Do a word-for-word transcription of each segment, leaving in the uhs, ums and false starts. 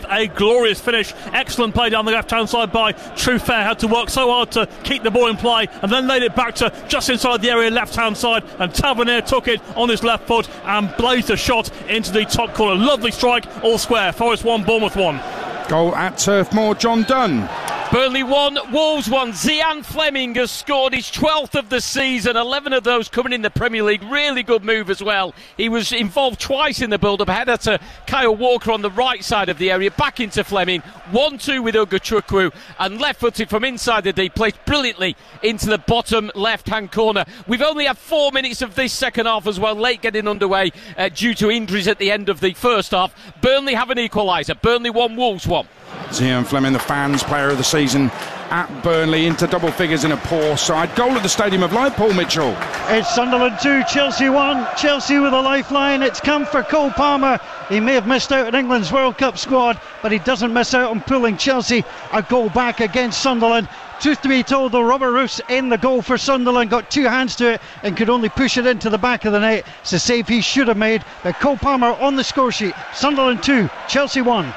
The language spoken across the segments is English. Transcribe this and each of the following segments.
a glorious finish. Excellent play down the left-hand side by Truefair. Had to work so hard to keep the ball in play and then laid it back to just inside the area left-hand side, and Tavernier took it on his left foot and blazed a shot into the top corner. Lovely strike, all square. Forest one, Bournemouth one. Goal at Turf Moor, John Dunn. Burnley one, Wolves one. Zian Fleming has scored his twelfth of the season, eleven of those coming in the Premier League. Really good move as well. He was involved twice in the build-up, header to Kyle Walker on the right side of the area, back into Fleming, one two with Ugochukwu, and left-footed from inside the D, placed brilliantly into the bottom left-hand corner. We've only had four minutes of this second half as well, late getting underway uh, due to injuries at the end of the first half. Burnley have an equaliser. Burnley one, Wolves one. Zian Fleming, the fans' player of the season at Burnley, into double figures in a poor side. Goal at the Stadium of Light, Paul Mitchell. It's Sunderland two, Chelsea one. Chelsea with a lifeline. It's come for Cole Palmer. He may have missed out on England's World Cup squad, but he doesn't miss out on pulling Chelsea a goal back against Sunderland. Truth to be told, though, Robert Roos in the goal for Sunderland got two hands to it and could only push it into the back of the net. It's a save he should have made. But Cole Palmer on the score sheet. Sunderland two, Chelsea one.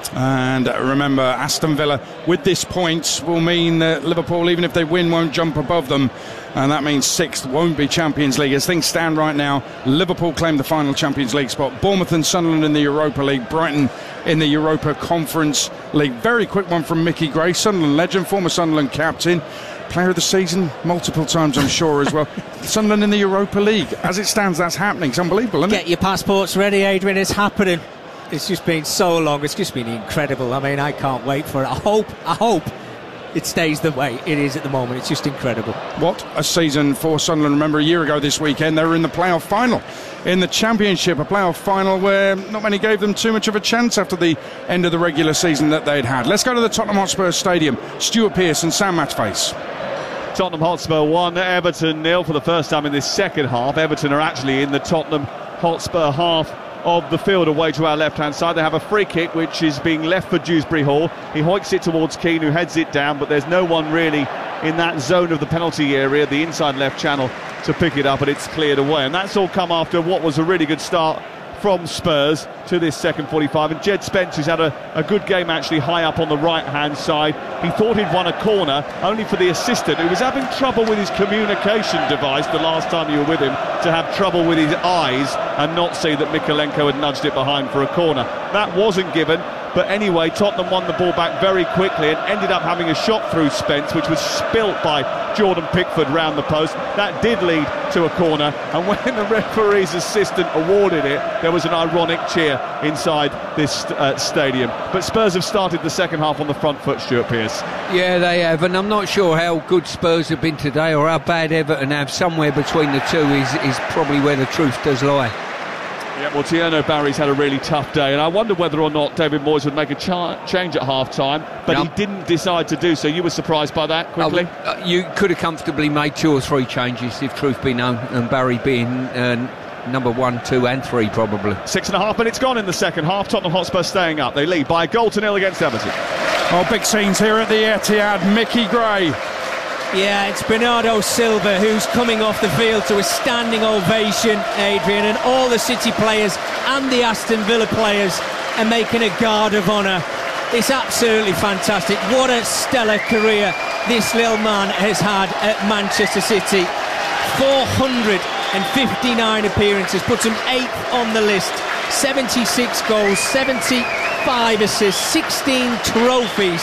And remember, Aston Villa with this point will mean that Liverpool, even if they win, won't jump above them, and that means sixth won't be Champions League. As things stand right now, Liverpool claim the final Champions League spot, Bournemouth and Sunderland in the Europa League, Brighton in the Europa Conference League. Very quick one from Mickey Gray, Sunderland legend, former Sunderland captain, player of the season multiple times, I'm sure, as well. Sunderland in the Europa League. As it stands, that's happening. It's unbelievable, isn't it? Get your passports ready, Adrian. It's happening. It's just been so long. It's just been incredible. I mean, I can't wait for it. I hope, I hope it stays the way it is at the moment. It's just incredible. What a season for Sunderland. Remember, a year ago this weekend, they were in the playoff final in the Championship, a playoff final where not many gave them too much of a chance after the end of the regular season that they'd had. Let's go to the Tottenham Hotspur Stadium. Stuart Pearce and Sam Matchface. Tottenham Hotspur one, Everton nil for the first time in this second half. Everton are actually in the Tottenham Hotspur half of the field away to our left-hand side. They have a free kick which is being left for Dewsbury Hall. He hoiks it towards Keane, who heads it down, but there's no one really in that zone of the penalty area, the inside left channel, to pick it up, and it's cleared away. And that's all come after what was a really good start from Spurs to this second forty-five, and Jed Spence, who's had a, a good game actually high up on the right hand side. He thought he'd won a corner, only for the assistant, who was having trouble with his communication device the last time you were with him, to have trouble with his eyes and not see that Mikalenko had nudged it behind for a corner. That wasn't given, but anyway, Tottenham won the ball back very quickly and ended up having a shot through Spence, which was spilt by Jordan Pickford round the post. That did lead to a corner, and when the referee's assistant awarded it, there was an ironic cheer inside this uh, stadium. But Spurs have started the second half on the front foot, Stuart Pearce. Yeah, they have, and I'm not sure how good Spurs have been today or how bad Everton have. Somewhere between the two is, is probably where the truth does lie. Yeah, well, Tierno Barry's had a really tough day, and I wonder whether or not David Moyes would make a cha- change at half-time, but no. he didn't decide to do so. You were surprised by that, quickly? Oh, uh, you could have comfortably made two or three changes, if truth be known, and Barry being uh, number one, two and three, probably. Six and a half minutes gone in the second half. Tottenham Hotspur staying up. They lead by a goal to nil against Everton. Oh, big scenes here at the Etihad. Mickey Gray. Yeah, it's Bernardo Silva who's coming off the field to a standing ovation, Adrian, and all the City players and the Aston Villa players are making a guard of honour. It's absolutely fantastic. What a stellar career this little man has had at Manchester City. four hundred fifty-nine appearances, puts him eighth on the list. seventy-six goals, seventy-five assists, sixteen trophies.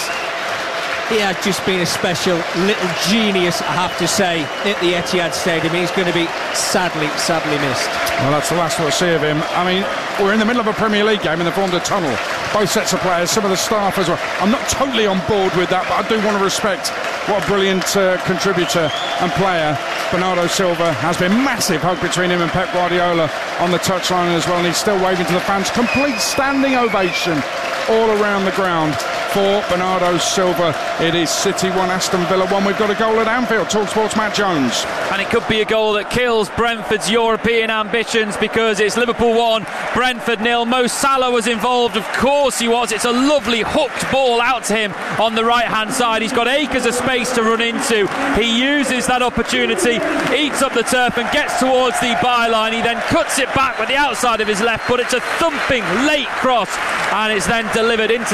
He has just been a special little genius, I have to say, at the Etihad Stadium. He's going to be sadly, sadly missed. Well, that's the last we'll see of him. I mean, we're in the middle of a Premier League game and they've formed a tunnel. Both sets of players, some of the staff as well. I'm not totally on board with that, but I do want to respect what a brilliant uh, contributor and player Bernardo Silva has been. Massive hug between him and Pep Guardiola on the touchline as well, and he's still waving to the fans. Complete standing ovation all around the ground for Bernardo Silva. It is City one, Aston Villa one. We've got a goal at Anfield. TalkSport's Matt Jones. And it could be a goal that kills Brentford's European ambitions, because it's Liverpool one, Brentford nil. Mo Salah was involved, of course he was. It's a lovely hooked ball out to him on the right hand side. He's got acres of space to run into. He uses that opportunity, eats up the turf and gets towards the byline. He then cuts it back with the outside of his left foot. It's a thumping late cross, and it's then delivered into